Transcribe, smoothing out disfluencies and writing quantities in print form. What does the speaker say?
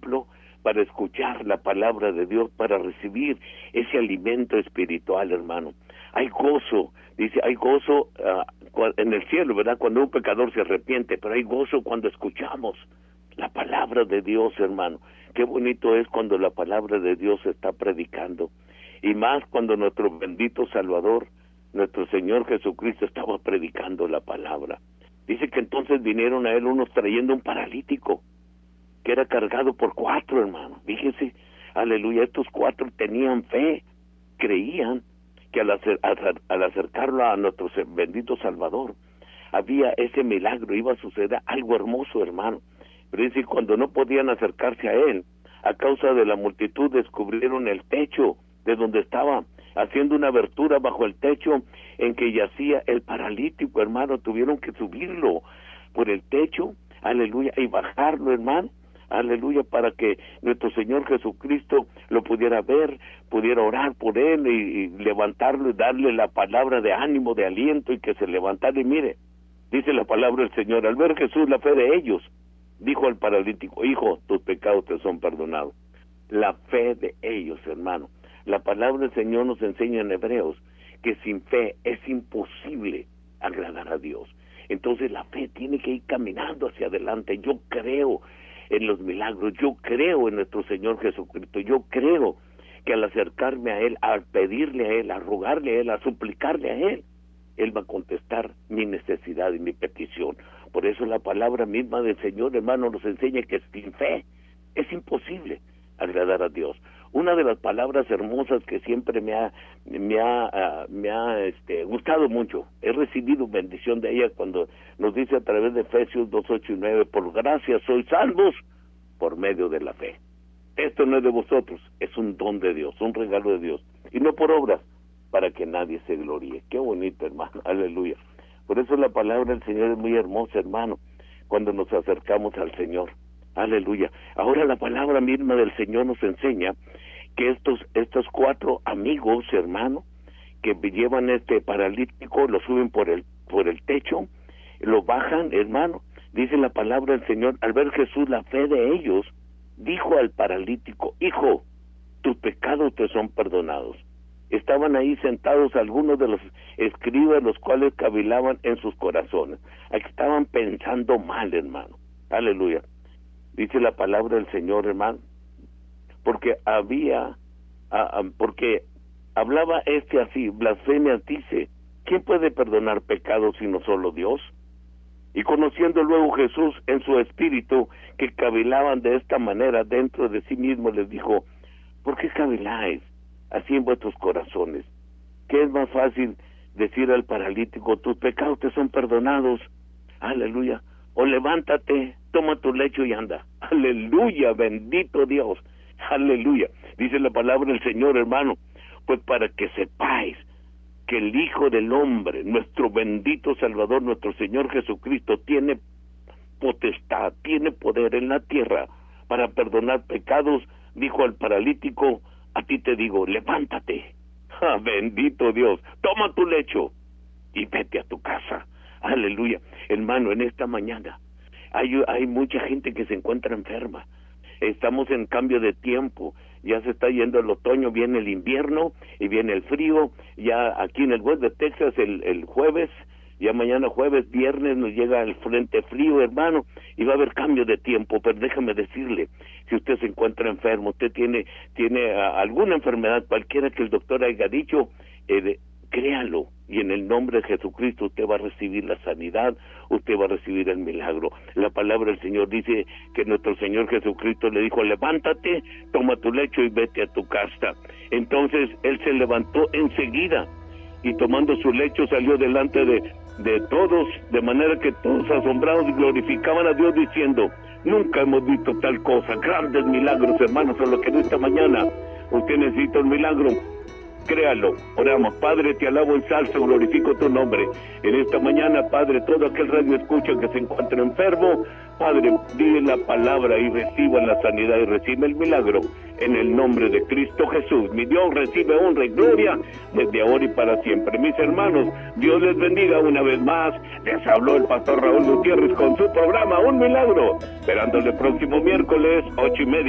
templo para escuchar la palabra de Dios, para recibir ese alimento espiritual, hermano. Hay gozo, dice, hay gozo en el cielo, ¿verdad? Cuando un pecador se arrepiente, pero hay gozo cuando escuchamos la palabra de Dios, hermano. Qué bonito es cuando la palabra de Dios se está predicando, y más cuando nuestro bendito Salvador, nuestro Señor Jesucristo, estaba predicando la palabra. Dice que entonces vinieron a él unos trayendo un paralítico, que era cargado por 4, hermano. Fíjese, aleluya, estos 4 tenían fe, creían que al acercarlo a nuestro bendito Salvador, había ese milagro, iba a suceder algo hermoso, hermano. Pero dice, cuando no podían acercarse a él, a causa de la multitud, descubrieron el techo de donde estaba, haciendo una abertura bajo el techo en que yacía el paralítico, hermano. Tuvieron que subirlo por el techo, aleluya, y bajarlo, hermano, aleluya, para que nuestro Señor Jesucristo lo pudiera ver, pudiera orar por él y levantarlo y darle la palabra de ánimo, de aliento, y que se levantara. Y mire, dice la palabra del Señor, al ver Jesús la fe de ellos, dijo al paralítico, hijo, tus pecados te son perdonados. La fe de ellos, hermano. La palabra del Señor nos enseña en Hebreos que sin fe es imposible agradar a Dios. Entonces la fe tiene que ir caminando hacia adelante. Yo creo en los milagros, yo creo en nuestro Señor Jesucristo, yo creo que al acercarme a Él, al pedirle a Él, a rogarle a Él, a suplicarle a Él, Él va a contestar mi necesidad y mi petición. Por eso la palabra misma del Señor, hermano, nos enseña que sin fe es imposible agradar a Dios. Una de las palabras hermosas que siempre me ha gustado mucho, he recibido bendición de ella cuando nos dice a través de Efesios 2:8-9, por gracia sois salvos por medio de la fe. Esto no es de vosotros, es un don de Dios, un regalo de Dios, y no por obras, para que nadie se gloríe. Qué bonito, hermano, aleluya. Por eso la palabra del Señor es muy hermosa, hermano, cuando nos acercamos al Señor. Aleluya. Ahora la palabra misma del Señor nos enseña que estos 4 amigos, hermano, que llevan este paralítico, lo suben por el techo, lo bajan, hermano. Dice la palabra del Señor, al ver Jesús la fe de ellos, dijo al paralítico, hijo, tus pecados te son perdonados. Estaban ahí sentados algunos de los escribas, los cuales cavilaban en sus corazones. Estaban pensando mal, hermano. Aleluya. Dice la palabra del Señor, hermano, porque hablaba así, blasfemias dice, ¿quién puede perdonar pecados sino solo Dios? Y conociendo luego Jesús en su espíritu que cavilaban de esta manera dentro de sí mismo, les dijo, ¿por qué caviláis así en vuestros corazones? ¿Qué es más fácil decir al paralítico, tus pecados te son perdonados? Aleluya. O levántate, toma tu lecho y anda. Aleluya, bendito Dios. Aleluya. Dice la palabra del Señor, hermano, pues para que sepáis que el Hijo del Hombre, nuestro bendito Salvador, nuestro Señor Jesucristo, tiene potestad, tiene poder en la tierra para perdonar pecados, dijo al paralítico, a ti te digo, levántate. Bendito Dios, toma tu lecho y vete a tu casa. Aleluya. Hermano, en esta mañana hay mucha gente que se encuentra enferma. Estamos en cambio de tiempo, ya se está yendo el otoño, viene el invierno y viene el frío. Ya aquí en el West de Texas el jueves, ya mañana jueves, viernes nos llega el frente frío, hermano, y va a haber cambio de tiempo. Pero déjame decirle, si usted se encuentra enfermo, usted tiene alguna enfermedad, cualquiera que el doctor haya dicho, créalo, y en el nombre de Jesucristo usted va a recibir la sanidad, usted va a recibir el milagro. La palabra del Señor dice que nuestro Señor Jesucristo le dijo, levántate, toma tu lecho y vete a tu casa. Entonces él se levantó enseguida y tomando su lecho salió delante de todos, de manera que todos asombrados glorificaban a Dios diciendo, nunca hemos visto tal cosa. Grandes milagros, hermanos, son lo que en esta mañana usted necesita un milagro. Créalo, oramos. Padre, te alabo, ensalzo, glorifico tu nombre. En esta mañana, Padre, todo aquel radio escucha que se encuentre enfermo, Padre, dile la palabra y reciba la sanidad y recibe el milagro. En el nombre de Cristo Jesús, mi Dios, recibe honra y gloria desde ahora y para siempre. Mis hermanos, Dios les bendiga una vez más. Les habló el pastor Raúl Gutiérrez con su programa Un Milagro, esperándole el próximo miércoles, 8:30.